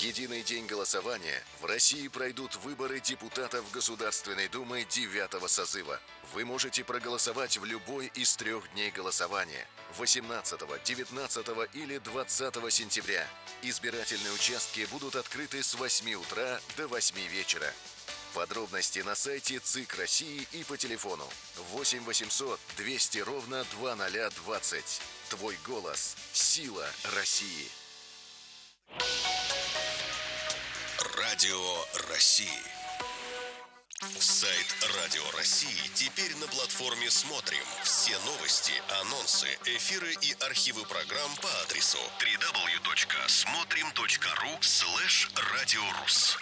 единый день голосования в России пройдут выборы депутатов Государственной Думы 9-го созыва. Вы можете проголосовать в любой из 3 дней голосования – 18, 19 или 20 сентября. Избирательные участки будут открыты с 8 утра до 8 вечера. Подробности на сайте ЦИК России и по телефону 8 800 200 ровно 2020. Твой голос – сила России. Радио России. Сайт Радио России теперь на платформе «Смотрим». Все новости, анонсы, эфиры и архивы программ по адресу www.смотрим.ру/радиорус.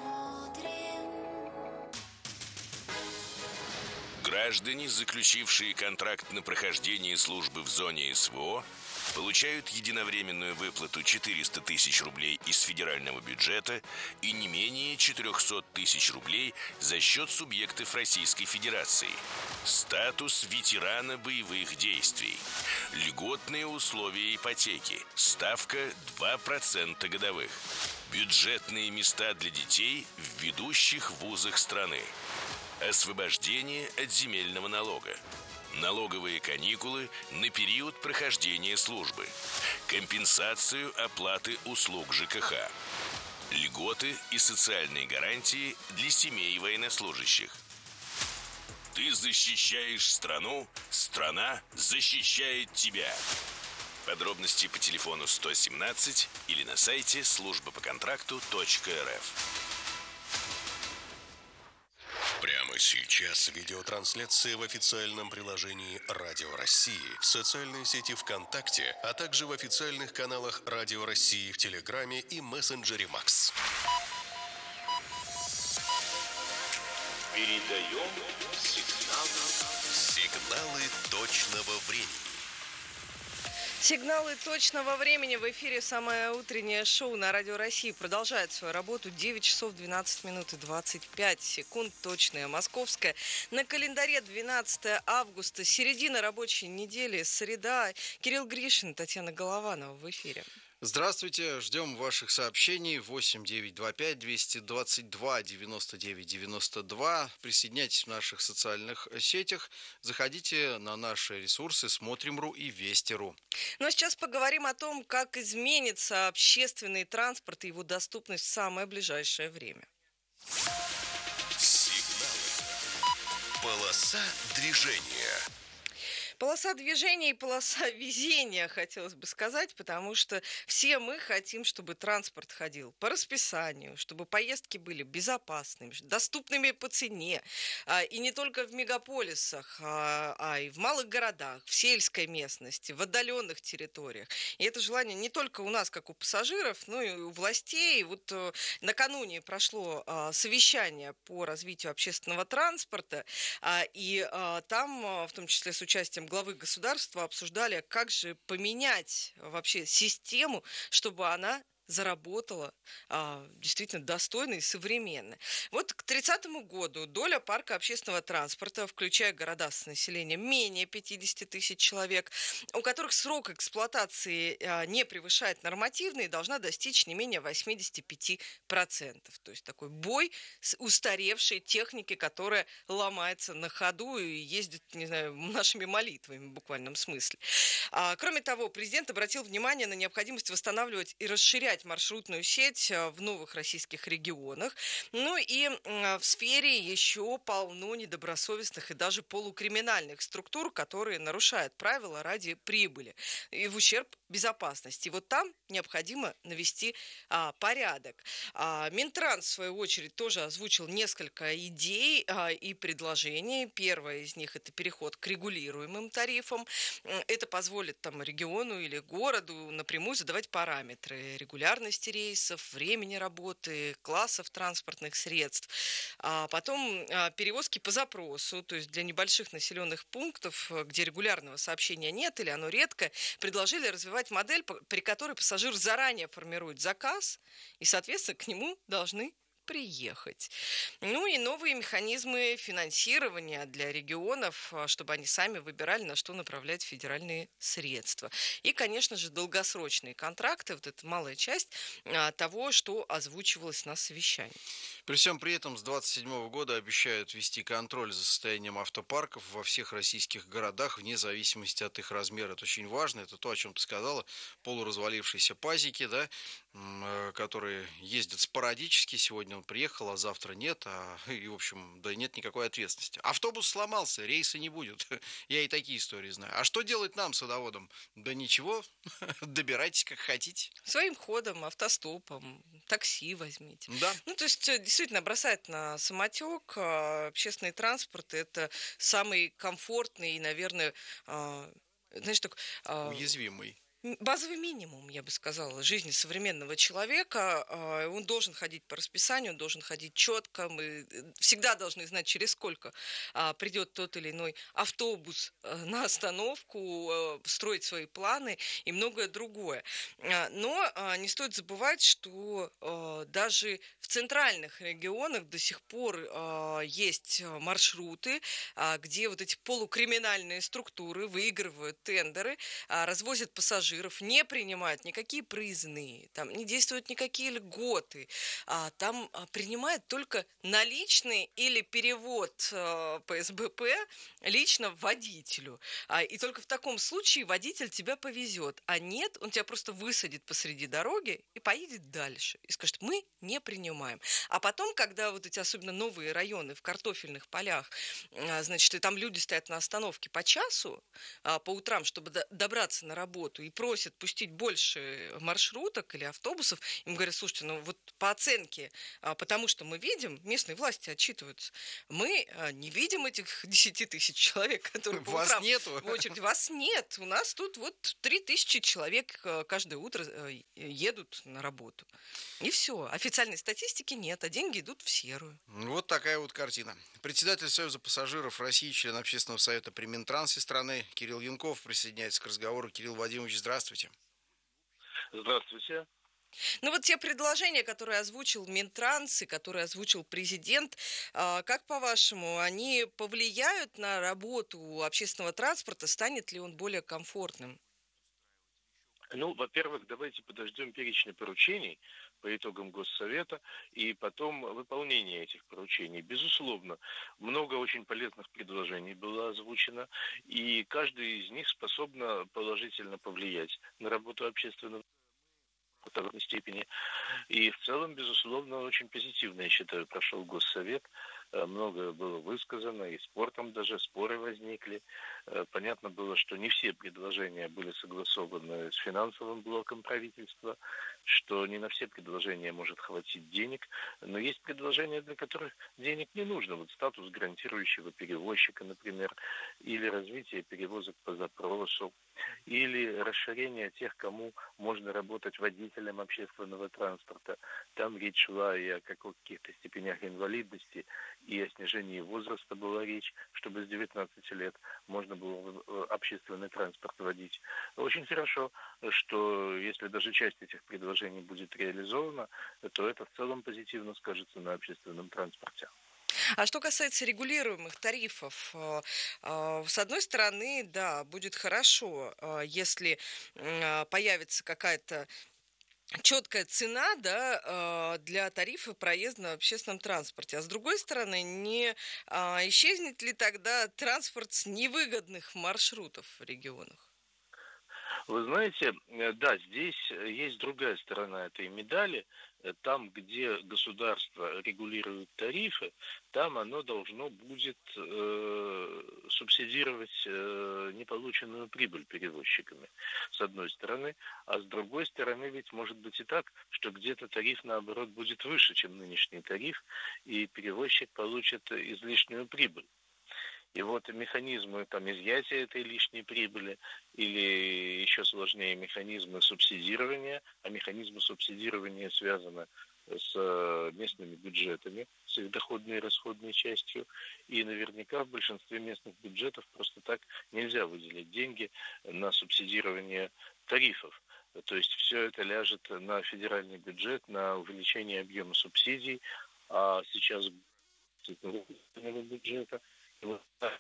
Граждане, заключившие контракт на прохождение службы в зоне СВО, получают единовременную выплату 400 тысяч рублей из федерального бюджета и не менее 400 тысяч рублей за счет субъектов Российской Федерации. Статус ветерана боевых действий. Льготные условия ипотеки. Ставка 2% годовых. Бюджетные места для детей в ведущих вузах страны. Освобождение от земельного налога. Налоговые каникулы на период прохождения службы. Компенсацию оплаты услуг ЖКХ. Льготы и социальные гарантии для семей военнослужащих. Ты защищаешь страну, страна защищает тебя. Подробности по телефону 117 или на сайте службапоконтракту.рф. Прямо сейчас видеотрансляция в официальном приложении Радио России, в социальной сети ВКонтакте, а также в официальных каналах Радио России в Телеграме и мессенджере Макс. Передаем Сигналы точного времени. Сигналы точного времени. В эфире самое утреннее шоу на Радио России продолжает свою работу. 9 часов 12 минут и 25 секунд. Точное московское. На календаре 12 августа. Середина рабочей недели. Среда. Кирилл Гришин, Татьяна Голованова в эфире. Здравствуйте, ждем ваших сообщений 8-925-222-99-92. Присоединяйтесь в наших социальных сетях, заходите на наши ресурсы Смотрим.ру и Вести.ру. Ну а сейчас поговорим о том, как изменится общественный транспорт и его доступность в самое ближайшее время. Сигналы. Полоса движения. Полоса движения и полоса везения, хотелось бы сказать, потому что все мы хотим, чтобы транспорт ходил по расписанию, чтобы поездки были безопасными, доступными по цене. И не только в мегаполисах, а и в малых городах, в сельской местности, в отдаленных территориях. И это желание не только у нас, как у пассажиров, но и у властей. Вот накануне прошло совещание по развитию общественного транспорта, и там, в том числе с участием главы государства, обсуждали, как же поменять вообще систему, чтобы она заработала действительно достойно и современно. Вот к 30-му году доля парка общественного транспорта, включая города с населением менее 50 тысяч человек, у которых срок эксплуатации не превышает нормативный, должна достичь не менее 85%. То есть такой бой с устаревшей техники, которая ломается на ходу и ездит, не знаю, нашими молитвами в буквальном смысле. Кроме того, президент обратил внимание на необходимость восстанавливать и расширять маршрутную сеть в новых российских регионах. Ну и в сфере еще полно недобросовестных и даже полукриминальных структур, которые нарушают правила ради прибыли и в ущерб безопасности. И вот там необходимо навести порядок. Минтранс, в свою очередь, тоже озвучил несколько идей и предложений. Первое из них – это переход к регулируемым тарифам. Это позволит там региону или городу напрямую задавать параметры регулярности рейсов, времени работы, классов транспортных средств. Потом перевозки по запросу, то есть для небольших населенных пунктов, где регулярного сообщения нет или оно редко, предложили развивать модель, при которой пассажир заранее формирует заказ и, соответственно, к нему должны приехать. Ну и новые механизмы финансирования для регионов, чтобы они сами выбирали, на что направлять федеральные средства. И, конечно же, долгосрочные контракты, вот это малая часть того, что озвучивалось на совещании. При всем при этом с 2027 года обещают вести контроль за состоянием автопарков во всех российских городах вне зависимости от их размера. Это очень важно, это то, о чем ты сказала, полуразвалившиеся пазики, да, которые ездят спорадически. Сегодня он приехал, а завтра нет, и, в общем, да нет никакой ответственности. Автобус сломался, рейса не будет. Я и такие истории знаю. А что делать нам, садоводам? Да ничего, добирайтесь как хотите. Своим ходом, автостопом, такси возьмите. Да. Ну, то есть, действительно, бросать на самотек. Общественный транспорт – это самый комфортный и, наверное, знаешь, так, Уязвимый. базовый минимум, я бы сказала, жизни современного человека. Он должен ходить по расписанию, он должен ходить четко. Мы всегда должны знать, через сколько придет тот или иной автобус на остановку, строить свои планы и многое другое. Но не стоит забывать, что даже в центральных регионах до сих пор есть маршруты, где вот эти полукриминальные структуры выигрывают тендеры, развозят пассажиров, не принимают никакие проездные, там не действуют никакие льготы, там принимают только наличный или перевод по СБП лично водителю. И только в таком случае водитель тебя повезет, а нет, он тебя просто высадит посреди дороги и поедет дальше. И скажет, мы не принимаем. А потом, когда вот эти особенно новые районы в картофельных полях, значит, и там люди стоят на остановке по часу по утрам, чтобы добраться на работу, и просят пустить больше маршруток или автобусов, им говорят, слушайте, ну вот по оценке, потому что мы видим, местные власти отчитываются, мы не видим этих 10 тысяч человек, которые по Вас утрам нету? в очереди. Вас нет. У нас тут вот 3000 человек каждое утро едут на работу. И все. Официальной статистики нет, а деньги идут в серую. Вот такая вот картина. Председатель Союза пассажиров России, член Общественного совета при Минтрансе страны Кирилл Янков присоединяется к разговору. Кирилл Вадимович, здравствуйте. Здравствуйте. Ну вот те предложения, которые озвучил Минтранс и которые озвучил президент, как по-вашему, они повлияют на работу общественного транспорта? Станет ли он более комфортным? Ну, во-первых, давайте подождем перечня поручений по итогам Госсовета и потом выполнение этих поручений. Безусловно, много очень полезных предложений было озвучено, и каждый из них способно положительно повлиять на работу общественного в такой степени. И в целом, безусловно, очень позитивно, я считаю, прошел Госсовет. Многое было высказано, и спортом даже споры возникли. Понятно было, что не все предложения были согласованы с финансовым блоком правительства, что не на все предложения может хватить денег, но есть предложения, для которых денег не нужно. Вот статус гарантирующего перевозчика, например, или развитие перевозок по запросу, или расширение тех, кому можно работать водителем общественного транспорта. Там речь шла и о каких-то степенях инвалидности, и о снижении возраста была речь, чтобы с 19 лет можно было общественный транспорт водить. Очень хорошо, что если даже часть этих предложений будет реализована, то это в целом позитивно скажется на общественном транспорте. А что касается регулируемых тарифов, с одной стороны, да, будет хорошо, если появится какая-то четкая цена, да, для тарифа проезда на общественном транспорте. А с другой стороны, не исчезнет ли тогда транспорт с невыгодных маршрутов в регионах? Вы знаете, да, здесь есть другая сторона этой медали. Там, где государство регулирует тарифы, там оно должно будет субсидировать неполученную прибыль перевозчиками, с одной стороны. А с другой стороны, ведь может быть и так, что где-то тариф, наоборот, будет выше, чем нынешний тариф, и перевозчик получит излишнюю прибыль. И вот механизмы там, изъятия этой лишней прибыли или еще сложнее механизмы субсидирования, а механизмы субсидирования связаны с местными бюджетами, с их доходной и расходной частью. И наверняка в большинстве местных бюджетов просто так нельзя выделить деньги на субсидирование тарифов. То есть все это ляжет на федеральный бюджет, на увеличение объема субсидий, а сейчас бюджета. И вот так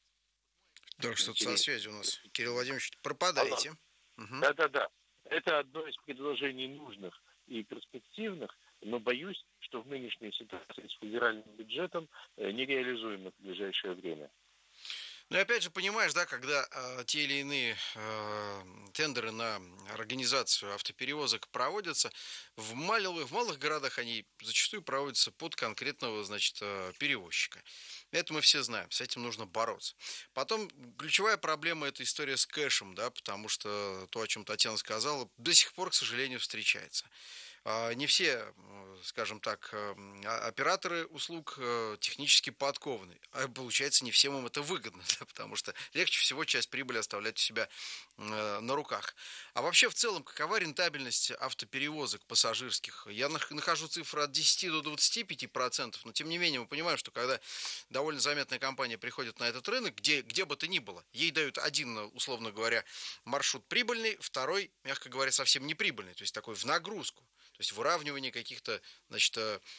Да, что-то со интересно. связью у нас. Кирилл Владимирович, Алло. пропадаете. Мгм. Да-да-да. Это одно из предложений нужных и перспективных, но боюсь, что в нынешней ситуации с федеральным бюджетом нереализуемо в ближайшее время. Ну и опять же, понимаешь, да, когда те или иные тендеры на организацию автоперевозок проводятся, в малых городах они зачастую проводятся под конкретного, значит, перевозчика. Это мы все знаем, с этим нужно бороться. Потом ключевая проблема – это история с кэшем, да, потому что то, о чем Татьяна сказала, до сих пор, к сожалению, встречается. Не все, скажем так, операторы услуг технически подкованы. А получается, не всем им это выгодно, да, потому что легче всего часть прибыли оставлять у себя на руках. А вообще, в целом, какова рентабельность автоперевозок пассажирских? Я нахожу цифры от 10 до 25%, но тем не менее мы понимаем, что когда довольно заметная компания приходит на этот рынок, где бы то ни было, ей дают один, условно говоря, маршрут прибыльный, второй, мягко говоря, совсем неприбыльный, то есть такой в нагрузку. То есть выравнивание каких-то, значит,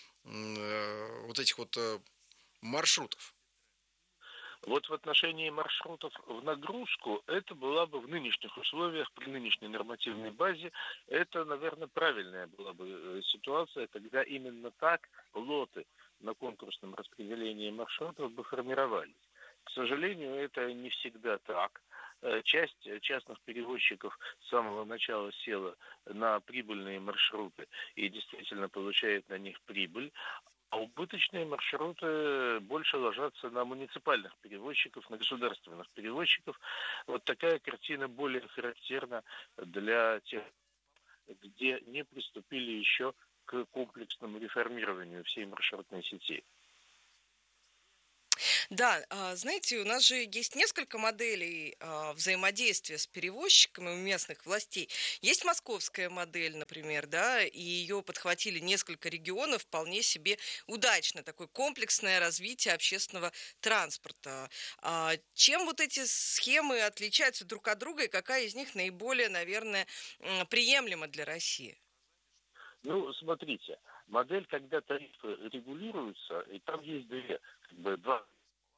вот этих вот маршрутов. Вот в отношении маршрутов в нагрузку, это была бы в нынешних условиях, при нынешней нормативной базе, это, наверное, правильная была бы ситуация, когда именно так лоты на конкурсном распределении маршрутов бы формировались. К сожалению, это не всегда так. Часть частных перевозчиков с самого начала села на прибыльные маршруты и действительно получает на них прибыль, а убыточные маршруты больше ложатся на муниципальных перевозчиков, на государственных перевозчиков. Вот такая картина более характерна для тех, где не приступили еще к комплексному реформированию всей маршрутной сети. Да, знаете, у нас же есть несколько моделей взаимодействия с перевозчиками у местных властей. Есть московская модель, например, да, и ее подхватили несколько регионов вполне себе удачно. Такое комплексное развитие общественного транспорта. Чем вот эти схемы отличаются друг от друга и какая из них наиболее, наверное, приемлема для России? Ну, смотрите, модель, когда тарифы регулируются, и там есть два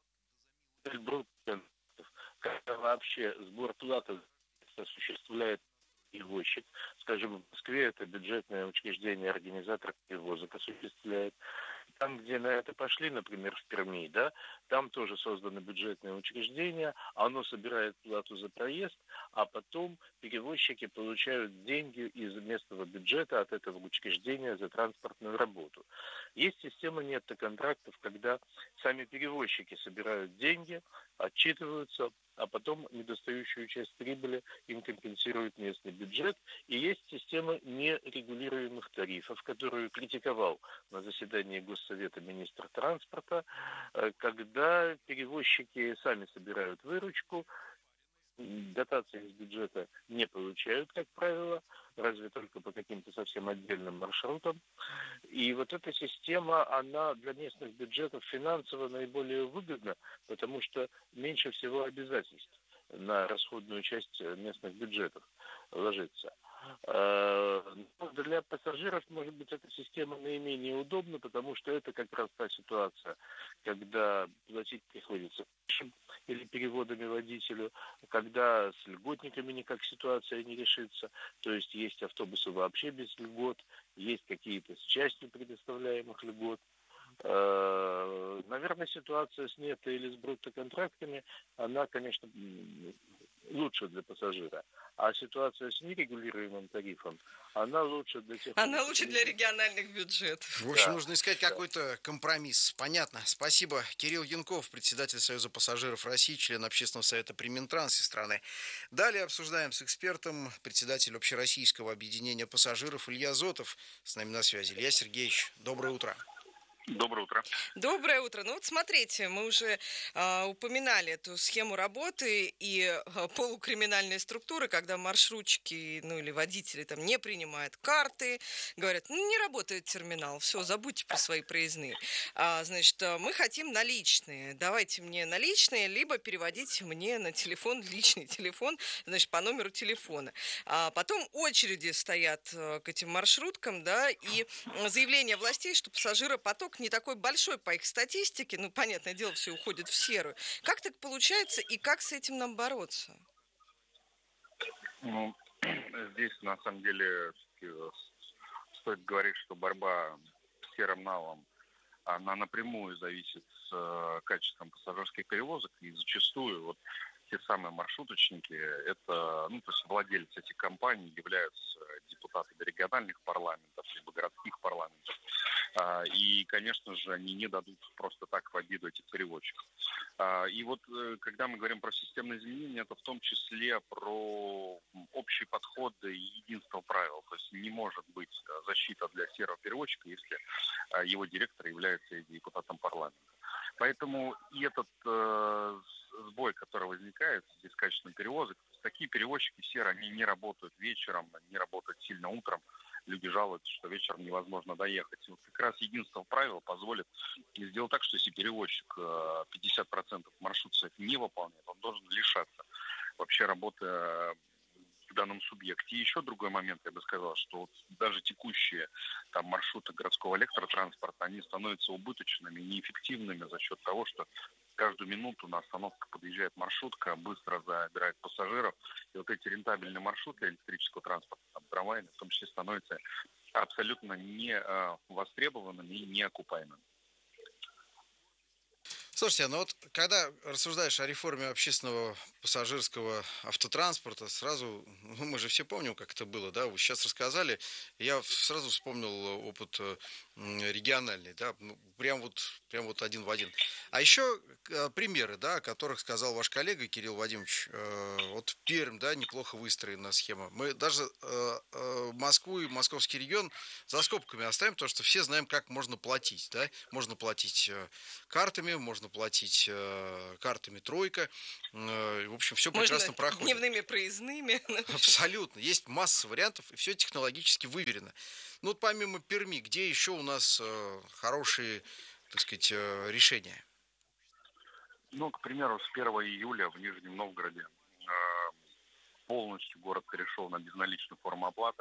когда вообще сбор платы осуществляет перевозчик. Скажем, в Москве это бюджетное учреждение, организатор перевозок осуществляет. Там, где на это пошли, например, в Перми, да, там тоже создано бюджетное учреждение, оно собирает плату за проезд, а потом перевозчики получают деньги из местного бюджета от этого учреждения за транспортную работу. Есть система нетто-контрактов, когда сами перевозчики собирают деньги, отчитываются, а потом недостающую часть прибыли им компенсирует местный бюджет. И есть система нерегулируемых тарифов, которую критиковал на заседании Госсовета министр транспорта, когда перевозчики сами собирают выручку, дотации из бюджета не получают, как правило, разве только по каким-то совсем отдельным маршрутам. И вот эта система, она для местных бюджетов финансово наиболее выгодна, потому что меньше всего обязательств на расходную часть местных бюджетов ложится. Но для пассажиров, может быть, эта система наименее удобна, потому что это как раз та ситуация, когда платить приходится или переводами водителю, когда с льготниками никак ситуация не решится, то есть есть автобусы вообще без льгот, есть какие-то с частью предоставляемых льгот. Наверное, ситуация с нетто или с брутто-контрактами, она, конечно, лучше для пассажира. А ситуация с нерегулируемым тарифом, она лучше для тех... Она лучше для региональных бюджетов. В общем, нужно искать какой-то компромисс. Понятно. Спасибо. Кирилл Янков, председатель Союза пассажиров России, член Общественного совета при Минтрансе страны. Далее обсуждаем с экспертом, председатель Общероссийского объединения пассажиров Илья Зотов. С нами на связи. Илья Сергеевич, доброе утро. Доброе утро. Доброе утро. Ну вот смотрите, мы уже упоминали эту схему работы и полукриминальные структуры, когда маршрутчики, ну или водители там не принимают карты, говорят, ну не работает терминал, все, забудьте про свои проездные. Значит, мы хотим наличные, давайте мне наличные, либо переводите мне на телефон, личный телефон, значит, по номеру телефона. Потом очереди стоят к этим маршруткам, да, и заявление властей, что пассажиропоток поток не такой большой по их статистике, ну, понятное дело, все уходит в серую. Как так получается и как с этим нам бороться? Ну, здесь на самом деле стоит говорить, что борьба с серым налом, она напрямую зависит с качеством пассажирских перевозок, и зачастую вот те самые маршруточники, это, ну, то есть владельцы этих компаний являются депутатами региональных парламентов, либо городских парламентов. И, конечно же, они не дадут просто так в обиду этих перевозчиков. И вот, когда мы говорим про системные изменения, это в том числе про общие подходы и единство правил. То есть не может быть защита для серого перевозчика, если его директор является депутатом парламента. Поэтому и этот сбой, который возникает здесь с качеством перевозок, такие перевозчики серо, они не работают вечером, не работают сильно утром. Люди жалуются, что вечером невозможно доехать. И вот как раз единство правил позволит сделать так, что если перевозчик 50% маршрута своих не выполняет, он должен лишаться вообще работы в данном субъекте. И еще другой момент, я бы сказал, что вот даже текущие там маршруты городского электротранспорта, они становятся убыточными, неэффективными за счет того, что каждую минуту на остановку подъезжает маршрутка, быстро забирает пассажиров. И вот эти рентабельные маршруты электрического транспорта, там, трамвайные, в том числе, становятся абсолютно не востребованными и неокупаемыми. Слушайте, ну вот когда рассуждаешь о реформе общественного пассажирского автотранспорта, сразу, ну, мы же все помним, как это было, да, вы сейчас рассказали, я сразу вспомнил опыт региональный, да, ну, прям вот один в один. А еще примеры, да, о которых сказал ваш коллега Кирилл Вадимович, вот Пермь, да, неплохо выстроена схема. Мы даже Москву и московский регион за скобками оставим, потому что все знаем, как можно платить, да, можно платить картами, можно платить картами тройка. В общем, все прекрасно проходит. Дневными проездными. Абсолютно. Есть масса вариантов, и все технологически выверено. Ну, вот помимо Перми, где еще у нас хорошие, так сказать, решения? Ну, к примеру, с 1 июля в Нижнем Новгороде полностью город перешел на безналичную форму оплаты.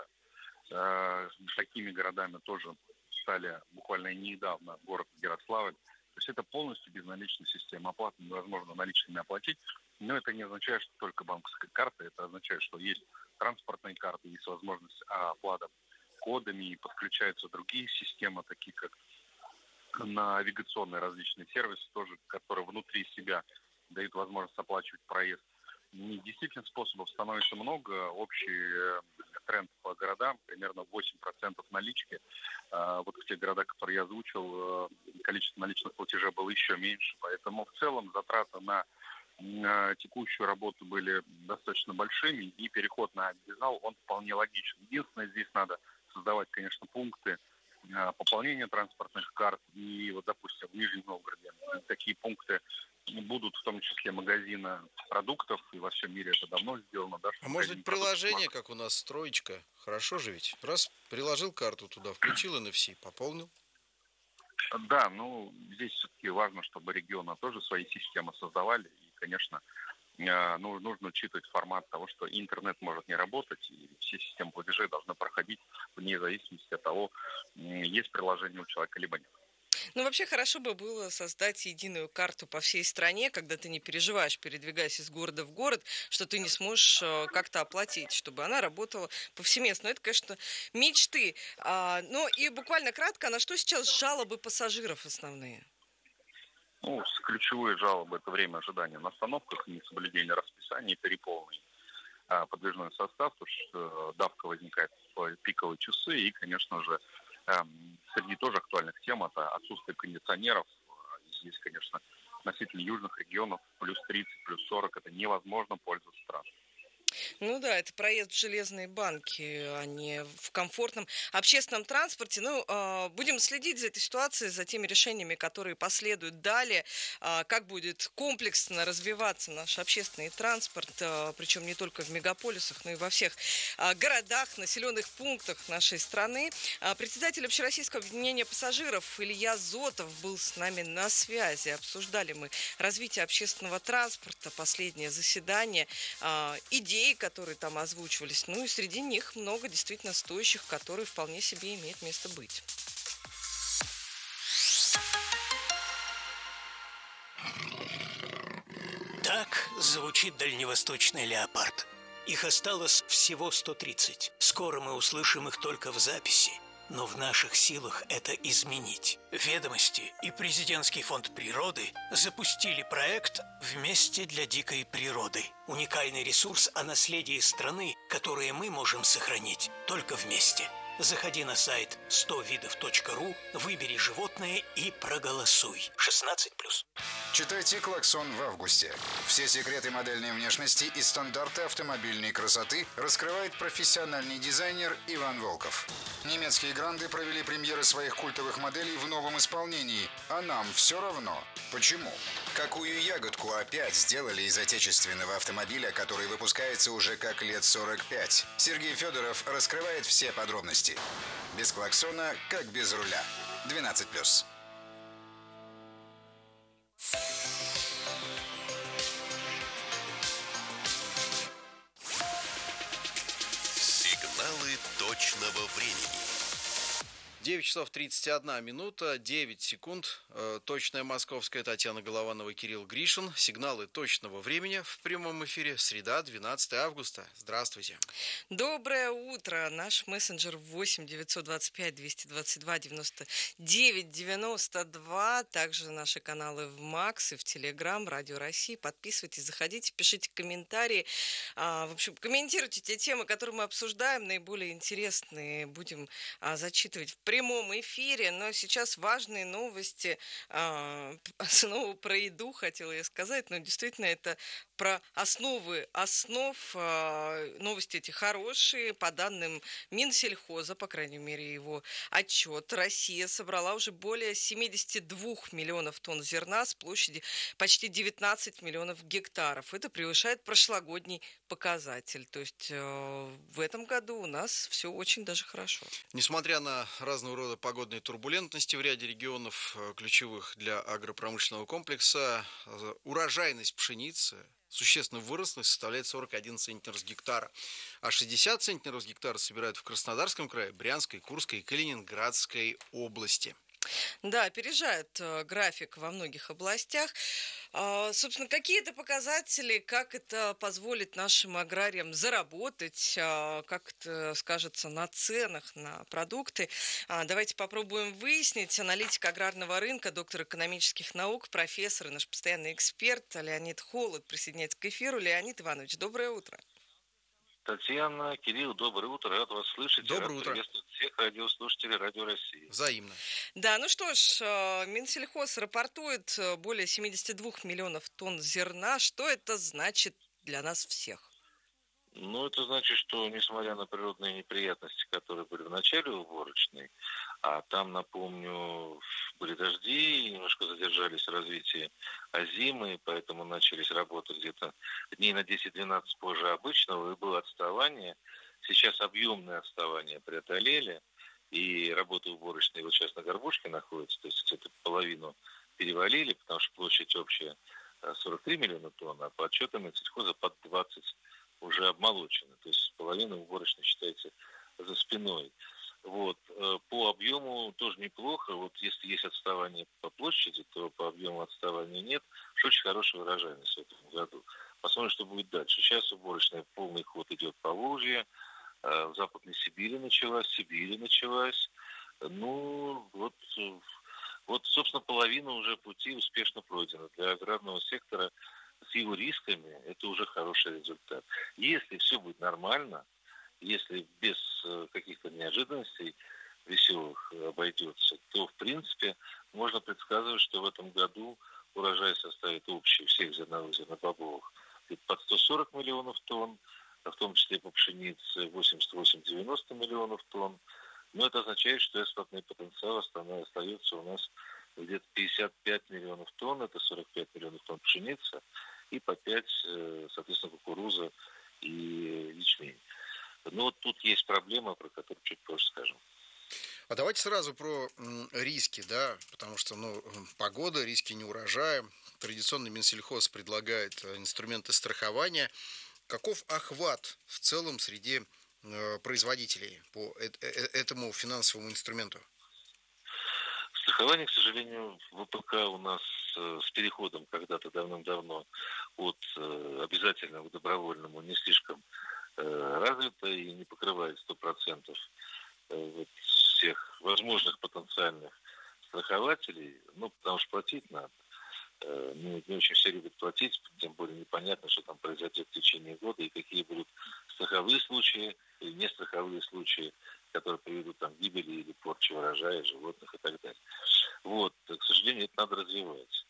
Такими городами тоже стали буквально недавно город Ярославль. То есть это полностью безналичная система оплаты, невозможно наличными оплатить, но это не означает, что только банковская карта, это означает, что есть транспортные карты, есть возможность оплаты кодами, и подключаются другие системы, такие как навигационные различные сервисы, тоже, которые внутри себя дают возможность оплачивать проезд. И действительно способов становится много. Общий тренд по городам примерно 8% налички. Вот в тех городах, которые я озвучил, количество наличных платежей было еще меньше. Поэтому в целом затраты на текущую работу были достаточно большими, и переход на безнал, он вполне логичен. Единственное, здесь надо создавать, конечно, пункты пополнения транспортных карт. И вот, допустим, в Нижнем Новгороде такие пункты будут, в том числе магазины продуктов, и во всем мире это давно сделано. Да, а может быть приложение, как у нас Строечка? Хорошо же ведь? Раз приложил карту туда, включил NFC, пополнил. Да, ну здесь все-таки важно, чтобы регионы тоже свои системы создавали. И, конечно, нужно учитывать формат того, что интернет может не работать, и все системы платежей должны проходить вне зависимости от того, есть приложение у человека, либо нет. Ну, вообще, хорошо бы было создать единую карту по всей стране, когда ты не переживаешь, передвигаясь из города в город, что ты не сможешь как-то оплатить, чтобы она работала повсеместно. Это, конечно, мечты. Ну, и буквально кратко, на что сейчас жалобы пассажиров основные? Ну, ключевые жалобы – это время ожидания на остановках, несоблюдение расписания, переполненный подвижной состав, потому что давка возникает в пиковые часы, и, конечно же, среди тоже актуальных тем это отсутствие кондиционеров. Здесь, конечно, относительно южных регионов плюс 30, плюс 40 это невозможно пользоваться транспортом. Ну да, это проезд в железные банки, а не в комфортном общественном транспорте. Ну, будем следить за этой ситуацией, за теми решениями, которые последуют далее, как будет комплексно развиваться наш общественный транспорт, причем не только в мегаполисах, но и во всех городах, населенных пунктах нашей страны. Председатель Общероссийского объединения пассажиров Илья Зотов был с нами на связи. Обсуждали мы развитие общественного транспорта, последнее заседание, идеи, которые там озвучивались. Ну и среди них много действительно стоящих, которые вполне себе имеют место быть. звучит дальневосточный «Леопард». Их осталось всего 130. Скоро мы услышим их только в записи. Но в наших силах это изменить. «Ведомости» и Президентский фонд природы запустили проект «Вместе для дикой природы». Уникальный ресурс о наследии страны, которое мы можем сохранить только вместе. Заходи на сайт 100видов.ру, выбери животное и проголосуй. 16+. Читайте «Клаксон» в августе. Все секреты модельной внешности и стандарты автомобильной красоты раскрывает профессиональный дизайнер Иван Волков. Немецкие гранды провели премьеры своих культовых моделей в новом исполнении. А нам все равно. Почему? Какую ягодку опять сделали из отечественного автомобиля, который выпускается уже как лет 45? Сергей Федоров раскрывает все подробности. Без клаксона, как без руля. 12+. Сигналы точного времени. 9 часов 31 минута, 9 секунд. Точная московская. Татьяна Голованова, Кирилл Гришин. Сигналы точного времени в прямом эфире. Среда, 12 августа. Здравствуйте. Доброе утро. Наш мессенджер 8 925 222 99 92. Также наши каналы в Макс и в Телеграм, Радио России. Подписывайтесь, заходите, пишите комментарии. В общем, комментируйте те темы, которые мы обсуждаем, наиболее интересные. Будем зачитывать в прямом эфире, но сейчас важные новости, снова про еду хотела я сказать, но действительно это про основы основ. Новости эти хорошие. По данным Минсельхоза, по крайней мере, его отчет, Россия собрала уже более 72 миллионов тонн зерна с площади почти 19 миллионов гектаров. Это превышает прошлогодний показатель. То есть в этом году у нас все очень даже хорошо. Несмотря на разного рода погодные турбулентности в ряде регионов, ключевых для агропромышленного комплекса, урожайность пшеницы существенно выросла и составляет 41 центнер с гектара. А 60 центнеров с гектара собирают в Краснодарском крае, Брянской, Курской и Калининградской области. Да, опережает график во многих областях. Собственно, какие это показатели, как это позволит нашим аграриям заработать, как это скажется на ценах, на продукты. Давайте попробуем выяснить. Аналитик аграрного рынка, доктор экономических наук, профессор и наш постоянный эксперт Леонид Холод присоединяется к эфиру. Леонид Иванович, доброе утро. Татьяна, Кирилл, доброе утро, рад вас слышать. Доброе утро. Приветствую всех радиослушателей Радио России. Взаимно. Да, ну что ж, Минсельхоз рапортует более 72 миллионов тонн зерна. Что это значит для нас всех? Ну, это значит, что, несмотря на природные неприятности, которые были в начале уборочной, а там, напомню, были дожди, немножко задержались в развитии озимы, поэтому начались работы где-то дней на 10-12 позже обычного, и было отставание. Сейчас объемное отставание преодолели, и работы уборочные вот сейчас на горбушке находятся, то есть где-то половину перевалили, потому что площадь общая 43 миллиона тонн, а по отчетам Минсельхоза под 20 уже обмолочено, то есть половина уборочной считается за спиной. Вот. По объему тоже неплохо. Вот если есть отставание по площади, то по объему отставания нет. Что очень хорошая урожайность в этом году. Посмотрим, что будет дальше. Сейчас уборочная полный ход идет по Волжье. В Западной Сибири началась. Ну, вот, собственно, половина уже пути успешно пройдена. Для аграрного сектора с его рисками это уже хороший результат. Если все будет нормально, если без каких-то неожиданностей веселых обойдется, то, в принципе, можно предсказывать, что в этом году урожай составит общий всех зерновых зернобобовых под 140 миллионов тонн, в том числе по пшенице 88-90 миллионов тонн. Но это означает, что экспортный потенциал остается у нас где-то 55 миллионов тонн, это 45 миллионов тонн пшеницы, и по 5, соответственно, кукуруза и ячмень. Но вот тут есть проблема, про которую чуть позже скажем. А давайте сразу про риски, да, потому что, погода, риски неурожая. Традиционно Минсельхоз предлагает инструменты страхования. Каков охват в целом среди производителей по этому финансовому инструменту? Страхование, к сожалению, в ВПК у нас с переходом когда-то давным-давно от обязательного к добровольному не слишком развита и не покрывает 100% всех возможных потенциальных страхователей, потому что платить надо. Не очень все любят платить, тем более непонятно, что там произойдет в течение года и какие будут страховые случаи или нестраховые случаи, которые приведут там, к гибели или порче урожая, животных и так далее. К сожалению, это надо развивать.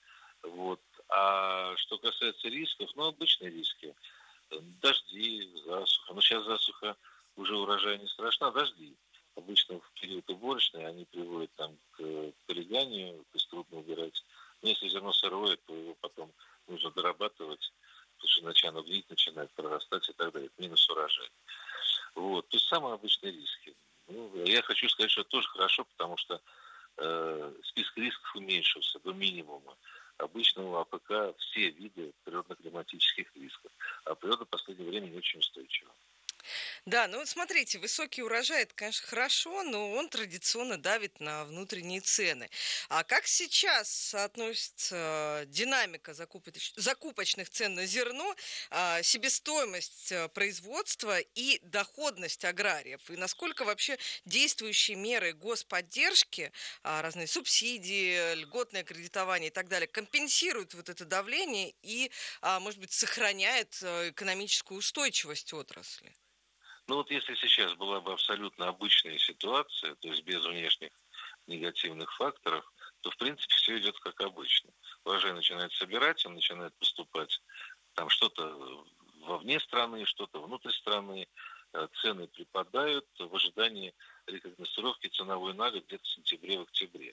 А что касается рисков, обычные риски. Дожди, засуха. Сейчас засуха, уже урожай не страшна, дожди. Обычно в период уборочный они приводят к полиганию, то есть трудно убирать. Но если зерно сырое, то его потом нужно дорабатывать, потому что иначе оно гнить начинает, прорастать и так далее. Минус урожай. То есть самые обычные риски. Я хочу сказать, что это тоже хорошо, потому что список рисков уменьшился до минимума. Обычно у АПК все виды природно-климатических рисков. А природа в последнее время не очень устойчива. Да, смотрите, высокий урожай, это, конечно, хорошо, но он традиционно давит на внутренние цены. А как сейчас относится динамика закупочных цен на зерно, себестоимость производства и доходность аграриев? И насколько вообще действующие меры господдержки, разные субсидии, льготное кредитование и так далее, компенсируют это давление и, может быть, сохраняет экономическую устойчивость отрасли? Если сейчас была бы абсолютно обычная ситуация, то есть без внешних негативных факторов, то, в принципе, все идет как обычно. Урожай начинает собирать, он начинает поступать что-то вовне страны, что-то внутрь страны, цены припадают в ожидании рекогносцировки ценовой на год где-то в сентябре-октябре.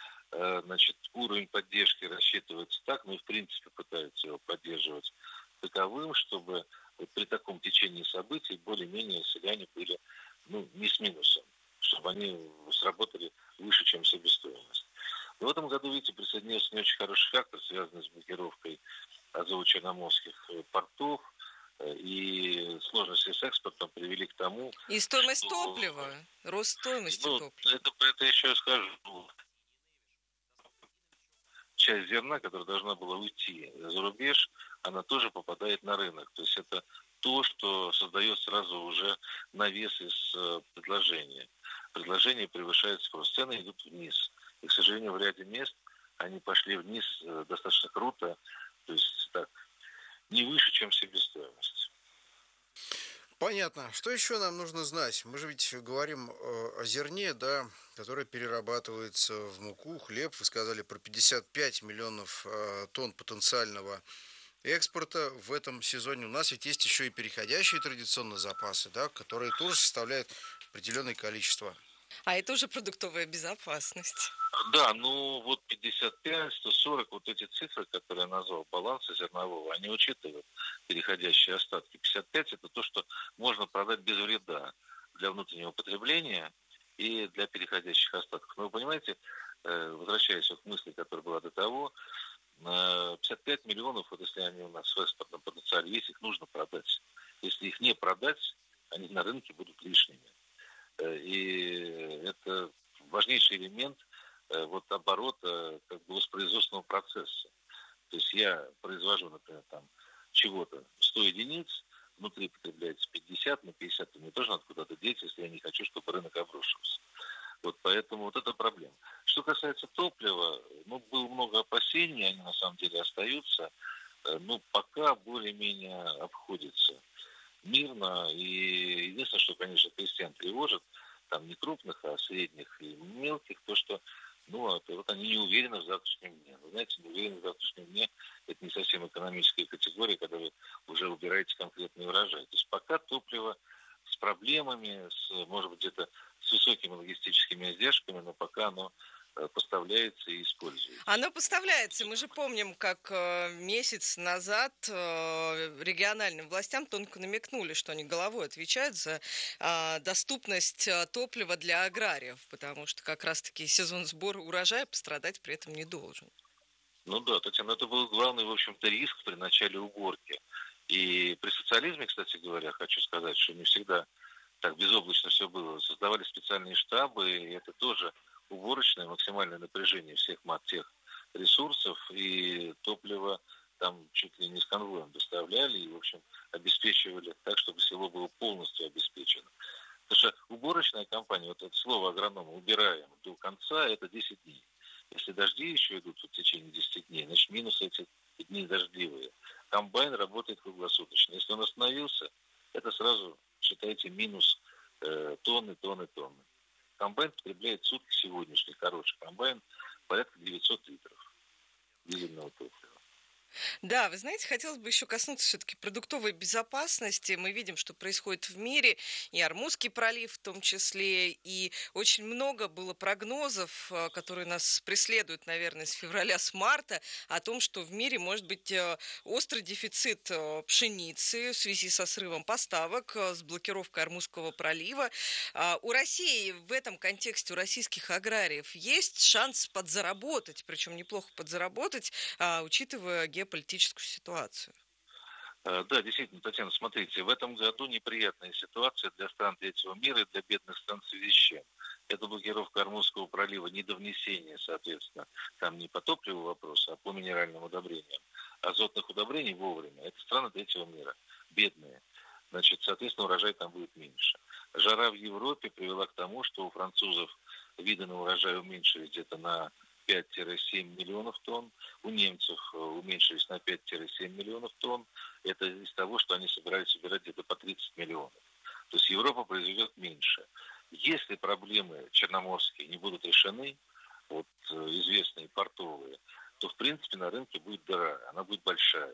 Уровень поддержки рассчитывается так, и в принципе пытаются его поддерживать таковым, чтобы при таком течении событий более-менее селяне были не с минусом, чтобы они сработали выше, чем себестоимость. Но в этом году, видите, присоединился не очень хороший фактор, связанный с блокировкой Азово-Черноморских портов, и сложности с экспортом привели к тому, и стоимость топлива, рост стоимости топлива. Это еще скажу. Часть зерна, которая должна была уйти за рубеж, она тоже попадает на рынок. То есть это то, что создает сразу уже навес из предложения. Предложение превышает спрос. Цены идут вниз. И, к сожалению, в ряде мест они пошли вниз достаточно круто, то есть не выше, чем себестоимость. Понятно. Что еще нам нужно знать? Мы же ведь говорим о зерне, которое перерабатывается в муку, хлеб. Вы сказали про 55 миллионов тонн потенциального экспорта в этом сезоне. У нас ведь есть еще и переходящие традиционные запасы, которые тоже составляют определенное количество. А это уже продуктовая безопасность. Да, 55, 140, эти цифры, которые я назвал, баланса зернового, они учитывают переходящие остатки. 55 – это то, что можно продать без вреда для внутреннего потребления и для переходящих остатков. Но вы понимаете, возвращаясь к мысли, которая была до того, 55 миллионов, если они у нас в экспортном потенциале есть, их нужно продать. Если их не продать, они на рынке будут лишними. И это важнейший элемент оборота воспроизводственного процесса. То есть я произвожу, например, чего-то 100 единиц, внутри потребляется 50, но 50 мне тоже надо куда-то деть, если я не хочу, чтобы рынок обрушился. Поэтому это проблема. Что касается топлива, было много опасений, они на самом деле остаются, но пока более-менее обходится мирно. И единственное, что, конечно, крестьян тревожит, не крупных, а средних и мелких, то, что они не уверены в завтрашнем дне. Вы знаете, не уверены в завтрашнем дне – это не совсем экономическая категория, когда вы уже убираете конкретный урожай. То есть пока топливо с проблемами, может быть, где-то с высокими логистическими издержками, но пока оно поставляется и используется. Оно поставляется. Мы же помним, как месяц назад региональным властям тонко намекнули, что они головой отвечают за доступность топлива для аграриев, потому что как раз-таки сезон сбора урожая пострадать при этом не должен. Татьяна, это был главный, в общем-то, риск при начале уборки. И при социализме, кстати говоря, хочу сказать, что не всегда так безоблачно все было. Создавали специальные штабы, и это тоже уборочное максимальное напряжение всех тех ресурсов и топлива там чуть ли не с конвоем доставляли и, в общем, обеспечивали так, чтобы село было полностью обеспечено. Потому что уборочная кампания, вот это слово агронома «убираем» до конца, это 10 дней. Если дожди еще идут в течение 10 дней, значит, минус эти дни дождливые. Комбайн работает круглосуточно. Если он остановился, это сразу, считайте, минус тонны. Комбайн потребляет в сутки сегодняшний хороший комбайн порядка 900 литров дизельного топлива. Да, вы знаете, хотелось бы еще коснуться все-таки продуктовой безопасности. Мы видим, что происходит в мире, и Ормузский пролив в том числе, и очень много было прогнозов, которые нас преследуют, наверное, с февраля, с марта, о том, что в мире может быть острый дефицит пшеницы в связи со срывом поставок, с блокировкой Ормузского пролива. У России в этом контексте, у российских аграриев есть шанс подзаработать, причем неплохо подзаработать, учитывая геополитическую ситуацию. Да, действительно, Татьяна, смотрите, в этом году неприятная ситуация для стран третьего мира и для бедных стран в связи с чем? Это блокировка Ормузского пролива, недовнесение, соответственно, там не по топливу вопрос, а по минеральным удобрениям. Азотных удобрений вовремя. Это страны третьего мира, бедные. Значит, соответственно, урожай там будет меньше. Жара в Европе привела к тому, что у французов виды на урожай уменьшились где-то на 5-7 миллионов тонн, у немцев уменьшились на 5-7 миллионов тонн. Это из того, что они собирались собирать где-то по 30 миллионов. То есть Европа произведет меньше. Если проблемы черноморские не будут решены, вот известные портовые, то в принципе на рынке будет дыра, она будет большая.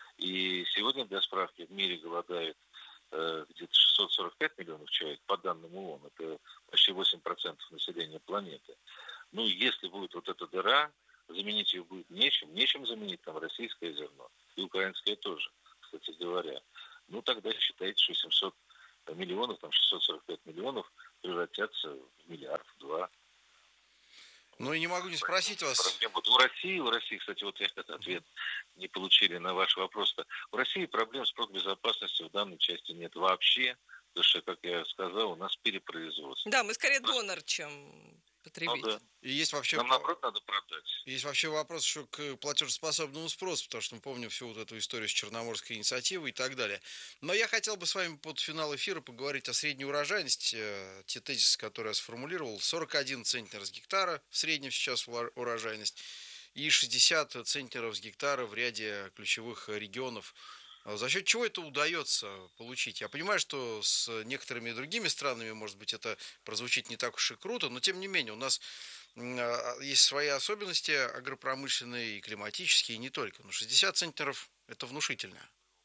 И сегодня, для справки, в мире голодает где-то 645 миллионов человек, по данным ООН, это почти 8% населения планеты. Ну, если будет вот эта дыра, заменить ее будет нечем заменить там российское зерно, и украинское тоже, кстати говоря. Ну, тогда считайте, что 700 миллионов, там 645 миллионов превратятся в миллиард, в 2. Ну, и не могу не спросить вас... Вот у России, кстати, вот я этот ответ не получили на ваш вопрос-то. У России проблем с продбезопасностью в данной части нет вообще, потому что, как я сказал, у нас перепроизводство. Да, мы скорее донор, чем потребитель. Ну, да. И есть вообще... Нам, наоборот, надо продать. Есть вообще вопрос еще к платежеспособному спросу, потому что мы помним всю вот эту историю с Черноморской инициативой и так далее. Но я хотел бы с вами под финал эфира поговорить о средней урожайности. Те тезисы, которые я сформулировал. 41 центнер с гектара в среднем сейчас урожайность. И 60 центнеров с гектара в ряде ключевых регионов. За счет чего это удается получить? Я понимаю, что с некоторыми другими странами, может быть, это прозвучит не так уж и круто, но тем не менее у нас есть свои особенности агропромышленные и климатические, и не только. Но 60 центнеров – это внушительно.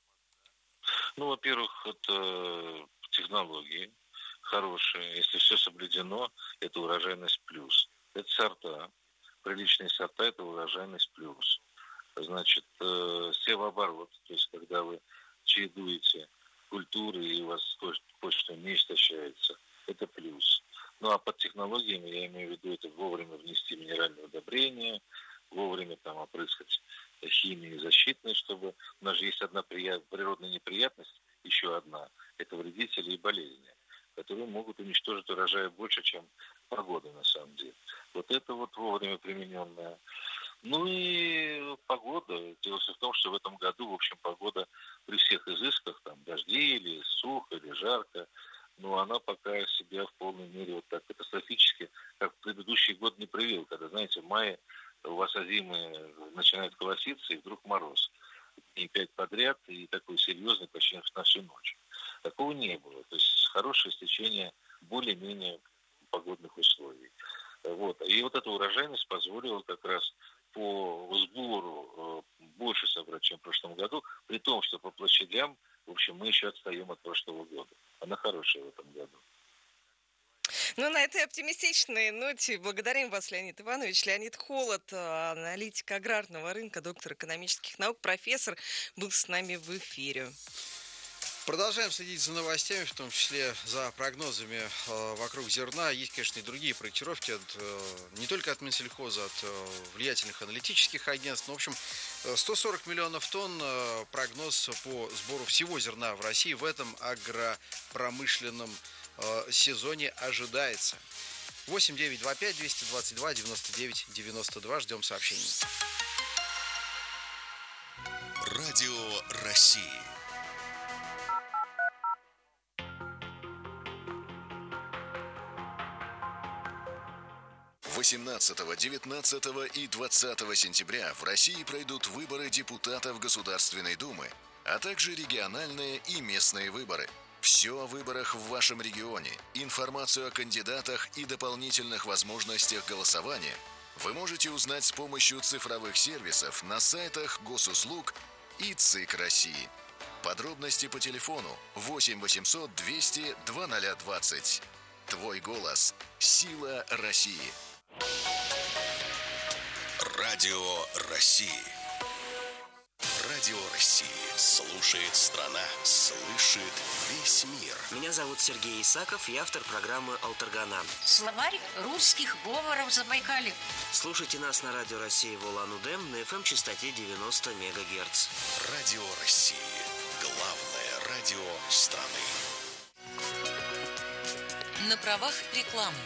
Ну, во-первых, это технологии хорошие. Если все соблюдено, это урожайность плюс. Это сорта. Приличные сорта – это урожайность плюс. Значит, севооборот, то есть когда вы чередуете культуры и у вас почта не истощается, это плюс. Ну а под технологиями я имею в виду это вовремя внести минеральные удобрения, вовремя там опрыскать химией защитной, чтобы у нас же есть одна природная неприятность, еще одна, это вредители и болезни, которые могут уничтожить урожай больше, чем погода на самом деле. Вот это вот вовремя примененное. Ну и погода. Дело в том, что в этом году, в общем, погода при всех изысках, там, дожди или сухо, или жарко, но она пока себя в полной мере вот так катастрофически, как в предыдущий год, не привел, когда, знаете, в мае у вас озимы начинают колоситься, и вдруг мороз. И 5 подряд, и такой серьезный почти на всю ночь. Такого не было. То есть хорошее стечение более-менее погодных условий. Вот. И вот эта урожайность позволила как раз по сбору больше собрать, чем в прошлом году, при том, что по площадям, в общем, мы еще отстаем от прошлого года. Она хорошая в этом году. Ну, на этой оптимистичной ноте благодарим вас, Леонид Иванович. Леонид Холод, аналитик аграрного рынка, доктор экономических наук, профессор, был с нами в эфире. Продолжаем следить за новостями, в том числе за прогнозами вокруг зерна. Есть, конечно, и другие проектировки, не только от Минсельхоза, от влиятельных аналитических агентств. Но, в общем, 140 миллионов тонн прогноз по сбору всего зерна в России в этом агропромышленном сезоне ожидается. 8-925-222-99-92. Ждем сообщений. Радио России. – 18, 19 и 20 сентября в России пройдут выборы депутатов Государственной Думы, а также региональные и местные выборы. Все о выборах в вашем регионе, информацию о кандидатах и дополнительных возможностях голосования вы можете узнать с помощью цифровых сервисов на сайтах Госуслуг и ЦИК России. Подробности по телефону 8 800 200 2020. Твой голос – сила России. Радио России. Радио России. Слушает страна, слышит весь мир. Меня зовут Сергей Исаков, я автор программы «Алтаргана». Словарь русских говоров Забайкалья. Слушайте нас на Радио России в Улан-Удэ на FM-частоте 90 МГц. Радио России. Главное радио страны. На правах рекламы.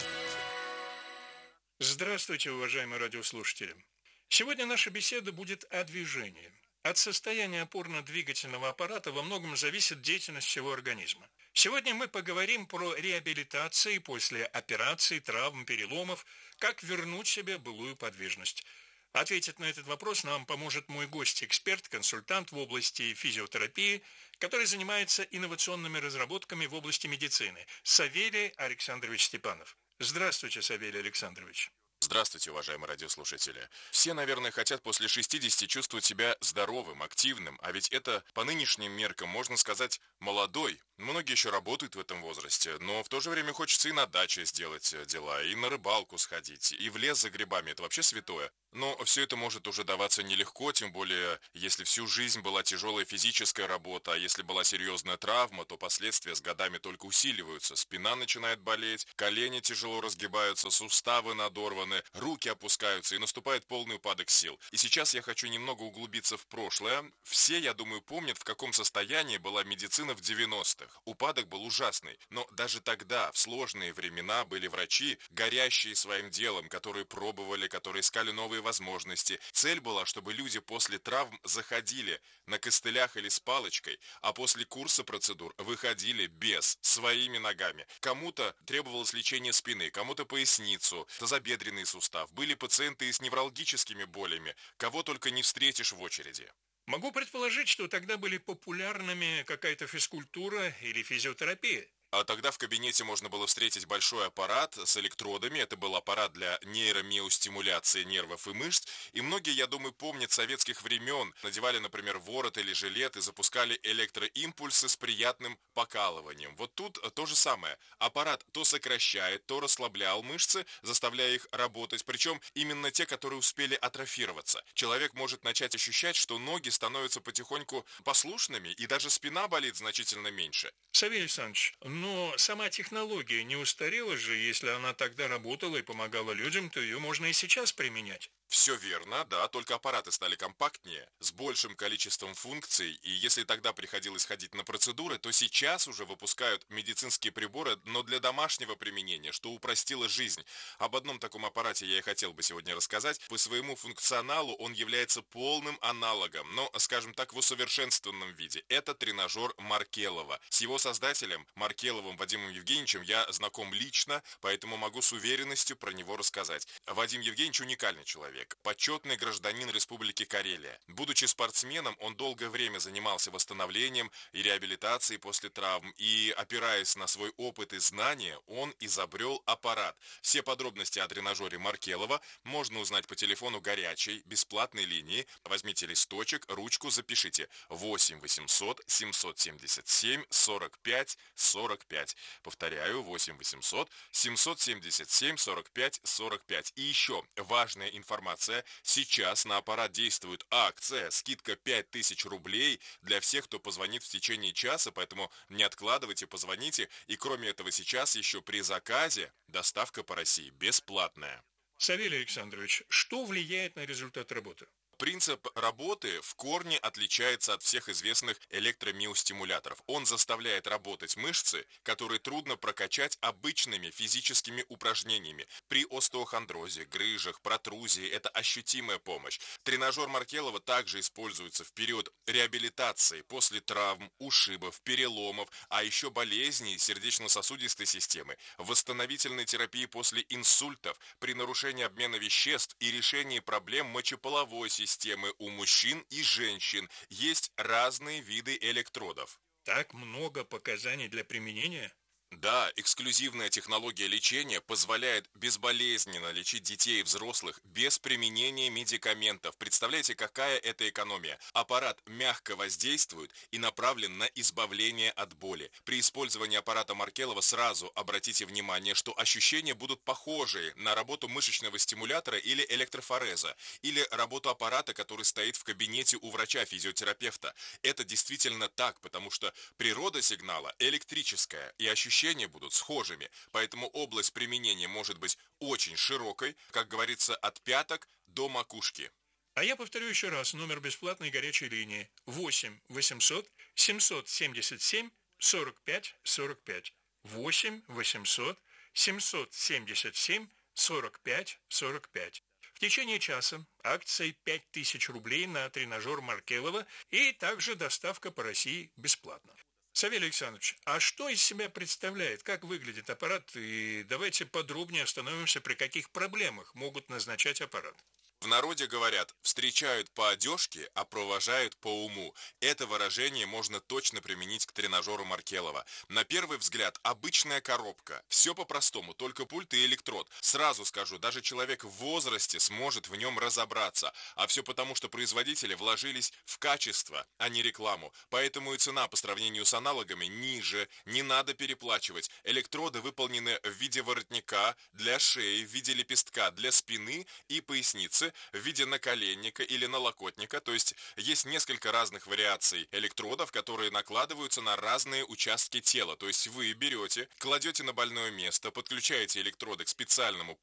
Здравствуйте, уважаемые радиослушатели. Сегодня наша беседа будет о движении. От состояния опорно-двигательного аппарата во многом зависит деятельность всего организма. Сегодня мы поговорим про реабилитации после операций, травм, переломов, как вернуть себе былую подвижность. Ответить на этот вопрос нам поможет мой гость-эксперт, консультант в области физиотерапии, который занимается инновационными разработками в области медицины, Савелий Александрович Степанов. Здравствуйте, Савелий Александрович. Здравствуйте, уважаемые радиослушатели. Все, наверное, хотят после 60 чувствовать себя здоровым, активным, а ведь это по нынешним меркам, можно сказать, молодой. Многие еще работают в этом возрасте, но в то же время хочется и на даче сделать дела, и на рыбалку сходить, и в лес за грибами. Это вообще святое. Но все это может уже даваться нелегко, тем более, если всю жизнь была тяжелая физическая работа, а если была серьезная травма, то последствия с годами только усиливаются. Спина начинает болеть, колени тяжело разгибаются, суставы надорваны, руки опускаются и наступает полный упадок сил. И сейчас я хочу немного углубиться в прошлое. Все, я думаю, помнят, в каком состоянии была медицина в 90-х. Упадок был ужасный, но даже тогда, в сложные времена, были врачи, горящие своим делом, которые пробовали, которые искали новые возможности. Цель была, чтобы люди после травм заходили на костылях или с палочкой, а после курса процедур выходили без, своими ногами. Кому-то требовалось лечение спины, кому-то поясницу, тазобедренный сустав. Были пациенты и с невралгическими болями, кого только не встретишь в очереди. Могу предположить, что тогда были популярными какая-то физкультура или физиотерапия. А тогда в кабинете можно было встретить большой аппарат с электродами. Это был аппарат для нейромиостимуляции нервов и мышц. И многие, я думаю, помнят советских времен. Надевали, например, ворот или жилет и запускали электроимпульсы с приятным покалыванием. Вот тут то же самое. Аппарат то сокращает, то расслаблял мышцы, заставляя их работать. Причем именно те, которые успели атрофироваться. Человек может начать ощущать, что ноги становятся потихоньку послушными, и даже спина болит значительно меньше. Савелий Александрович, но сама технология не устарела же, если она тогда работала и помогала людям, то ее можно и сейчас применять. Все верно, да, только аппараты стали компактнее, с большим количеством функций, и если тогда приходилось ходить на процедуры, то сейчас уже выпускают медицинские приборы, но для домашнего применения, что упростило жизнь. Об одном таком аппарате я и хотел бы сегодня рассказать. По своему функционалу он является полным аналогом, но, скажем так, в усовершенствованном виде. Это тренажер Маркелова. С его создателем, Маркеловым Вадимом Евгеньевичем, я знаком лично, поэтому могу с уверенностью про него рассказать. Вадим Евгеньевич уникальный человек. Почетный гражданин Республики Карелия. Будучи спортсменом, он долгое время занимался восстановлением и реабилитацией после травм, и, опираясь на свой опыт и знания, он изобрел аппарат. Все подробности о тренажере Маркелова можно узнать по телефону горячей, бесплатной линии. Возьмите листочек, ручку, запишите 8 800 777 45 45. Повторяю, 8 800 777 45 45. И еще важная информация. Сейчас на аппарат действует акция, скидка 5000 рублей для всех, кто позвонит в течение часа, поэтому не откладывайте, позвоните. И кроме этого сейчас еще при заказе доставка по России бесплатная. Савелий Александрович, что влияет на результат работы? Принцип работы в корне отличается от всех известных электромиостимуляторов. Он заставляет работать мышцы, которые трудно прокачать обычными физическими упражнениями. При остеохондрозе, грыжах, протрузии это ощутимая помощь. Тренажер Маркелова также используется в период реабилитации после травм, ушибов, переломов, а еще болезней сердечно-сосудистой системы, восстановительной терапии после инсультов, при нарушении обмена веществ и решении проблем мочеполовой системы у мужчин и женщин. Есть разные виды электродов. Так много показаний для применения? Да, эксклюзивная технология лечения позволяет безболезненно лечить детей и взрослых без применения медикаментов. Представляете, какая это экономия? Аппарат мягко воздействует и направлен на избавление от боли. При использовании аппарата Маркелова сразу обратите внимание, что ощущения будут похожие на работу мышечного стимулятора или электрофореза, или работу аппарата, который стоит в кабинете у врача-физиотерапевта. Это действительно так, потому что природа сигнала электрическая, и ощущения будут схожими, поэтому область применения может быть очень широкой, как говорится, от пяток до макушки. А я повторю еще раз номер бесплатной горячей линии 8 800 777 45 45. 8 800 777 45 45. В течение часа акция 5000 рублей на тренажер Маркелова и также доставка по России бесплатно. Савелий Александрович, а что из себя представляет, как выглядит аппарат, и давайте подробнее остановимся, при каких проблемах могут назначать аппарат. В народе говорят, встречают по одежке, а провожают по уму. Это выражение можно точно применить к тренажеру Маркелова. На первый взгляд, обычная коробка. Все по-простому, только пульт и электрод. Сразу скажу, даже человек в возрасте сможет в нем разобраться. А все потому, что производители вложились в качество, а не рекламу. Поэтому и цена по сравнению с аналогами ниже. Не надо переплачивать. Электроды выполнены в виде воротника, для шеи, в виде лепестка, для спины и поясницы, в виде наколенника или налокотника, то есть есть несколько разных вариаций электродов, которые накладываются на разные участки тела, то есть вы берете, кладете на больное место, подключаете электроды к специальному